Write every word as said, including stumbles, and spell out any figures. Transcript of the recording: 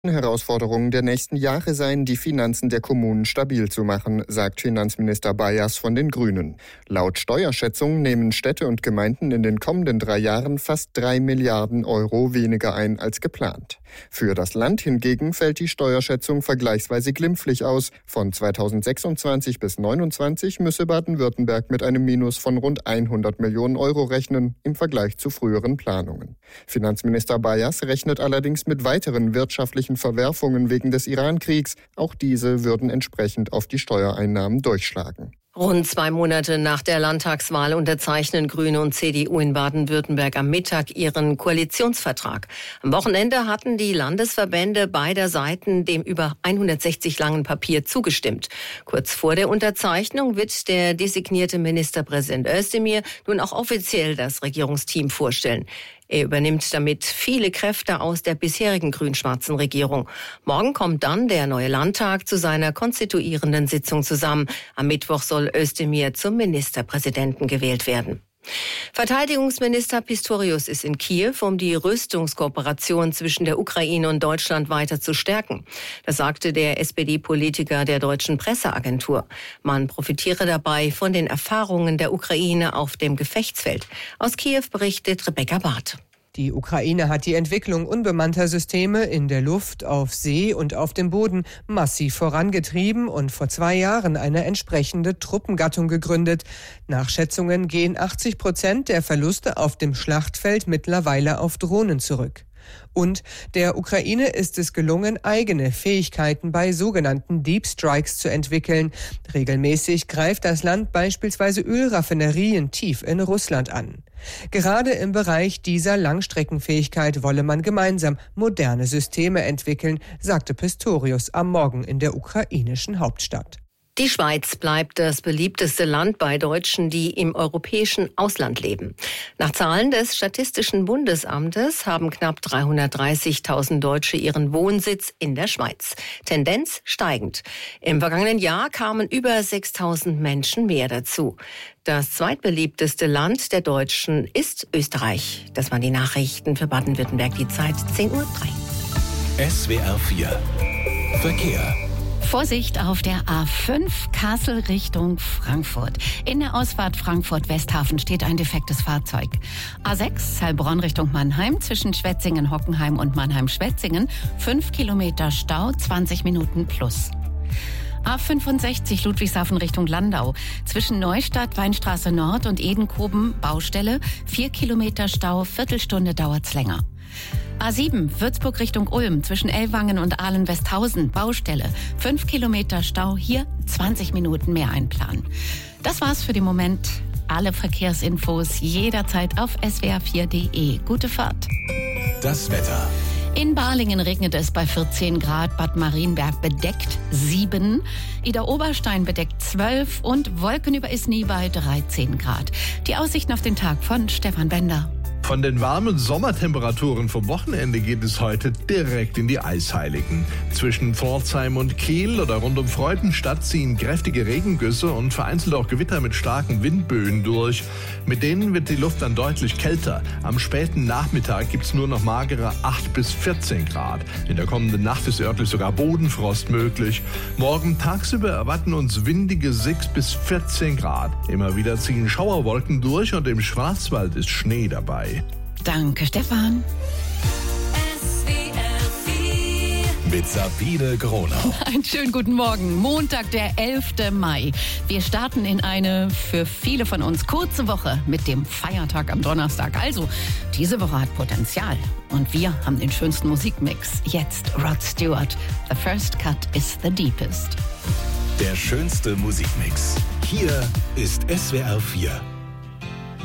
Herausforderungen der nächsten Jahre seien, die Finanzen der Kommunen stabil zu machen, sagt Finanzminister Bayers von den Grünen. Laut Steuerschätzung nehmen Städte und Gemeinden in den kommenden drei Jahren fast drei Milliarden Euro weniger ein als geplant. Für das Land hingegen fällt die Steuerschätzung vergleichsweise glimpflich aus. Von zweitausendsechsundzwanzig bis neunundzwanzig müsse Baden-Württemberg mit einem Minus von rund hundert Millionen Euro rechnen, im Vergleich zu früheren Planungen. Finanzminister Bayers rechnet allerdings mit weiteren wirtschaftlichen Verwerfungen wegen des Iran-Kriegs. Auch diese würden entsprechend auf die Steuereinnahmen durchschlagen. Rund zwei Monate nach der Landtagswahl unterzeichnen Grüne und C D U in Baden-Württemberg am Mittag ihren Koalitionsvertrag. Am Wochenende hatten die Landesverbände beider Seiten dem über hundertsechzig langen Papier zugestimmt. Kurz vor der Unterzeichnung wird der designierte Ministerpräsident Özdemir nun auch offiziell das Regierungsteam vorstellen. Er übernimmt damit viele Kräfte aus der bisherigen grün-schwarzen Regierung. Morgen kommt dann der neue Landtag zu seiner konstituierenden Sitzung zusammen. Am Mittwoch soll Özdemir zum Ministerpräsidenten gewählt werden. Verteidigungsminister Pistorius ist in Kiew, um die Rüstungskooperation zwischen der Ukraine und Deutschland weiter zu stärken. Das sagte der S P D-Politiker der deutschen Presseagentur. Man profitiere dabei von den Erfahrungen der Ukraine auf dem Gefechtsfeld. Aus Kiew berichtet Rebecca Barth. Die Ukraine hat die Entwicklung unbemannter Systeme in der Luft, auf See und auf dem Boden massiv vorangetrieben und vor zwei Jahren eine entsprechende Truppengattung gegründet. Nach Schätzungen gehen achtzig Prozent der Verluste auf dem Schlachtfeld mittlerweile auf Drohnen zurück. Und der Ukraine ist es gelungen, eigene Fähigkeiten bei sogenannten Deep Strikes zu entwickeln. Regelmäßig greift das Land beispielsweise Ölraffinerien tief in Russland an. Gerade im Bereich dieser Langstreckenfähigkeit wolle man gemeinsam moderne Systeme entwickeln, sagte Pistorius am Morgen in der ukrainischen Hauptstadt. Die Schweiz bleibt das beliebteste Land bei Deutschen, die im europäischen Ausland leben. Nach Zahlen des Statistischen Bundesamtes haben knapp dreihundertdreißigtausend Deutsche ihren Wohnsitz in der Schweiz. Tendenz steigend. Im vergangenen Jahr kamen über sechstausend Menschen mehr dazu. Das zweitbeliebteste Land der Deutschen ist Österreich. Das waren die Nachrichten für Baden-Württemberg. Die Zeit zehn Uhr drei. S W R vier Verkehr. Vorsicht auf der A fünf Kassel Richtung Frankfurt. In der Ausfahrt Frankfurt-Westhafen steht ein defektes Fahrzeug. A sechs Heilbronn Richtung Mannheim zwischen Schwetzingen-Hockenheim und Mannheim-Schwetzingen. fünf Kilometer Stau, zwanzig Minuten plus. A fünfundsechzig Ludwigshafen Richtung Landau. Zwischen Neustadt, Weinstraße Nord und Edenkoben Baustelle. vier Kilometer Stau, Viertelstunde dauert's länger. A sieben Würzburg Richtung Ulm zwischen Ellwangen und Ahlen-Westhausen Baustelle. fünf Kilometer Stau, hier zwanzig Minuten mehr einplanen. Das war's für den Moment. Alle Verkehrsinfos jederzeit auf s w r vier punkt d e. Gute Fahrt. Das Wetter. In Balingen regnet es bei vierzehn Grad, Bad Marienberg bedeckt sieben, Idar-Oberstein bedeckt zwölf und Wolken über Isny bei dreizehn Grad. Die Aussichten auf den Tag von Stefan Bender. Von den warmen Sommertemperaturen vom Wochenende geht es heute direkt in die Eisheiligen. Zwischen Pforzheim und Kiel oder rund um Freudenstadt ziehen kräftige Regengüsse und vereinzelt auch Gewitter mit starken Windböen durch. Mit denen wird die Luft dann deutlich kälter. Am späten Nachmittag gibt es nur noch magere acht bis vierzehn Grad. In der kommenden Nacht ist örtlich sogar Bodenfrost möglich. Morgen tagsüber erwarten uns windige sechs bis vierzehn Grad. Immer wieder ziehen Schauerwolken durch und im Schwarzwald ist Schnee dabei. Danke, Stefan. S W R vier mit Sabine Gronau. Einen schönen guten Morgen. Montag, der elften Mai. Wir starten in eine für viele von uns kurze Woche mit dem Feiertag am Donnerstag. Also, diese Woche hat Potenzial. Und wir haben den schönsten Musikmix. Jetzt Rod Stewart. The first cut is the deepest. Der schönste Musikmix. Hier ist S W R vier.